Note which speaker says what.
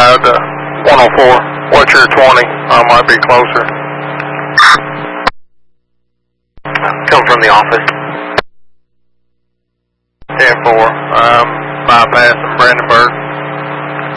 Speaker 1: 104. What's your 20? I might be closer.
Speaker 2: Come from the office.
Speaker 1: 10-4. I'm bypassing Brandon.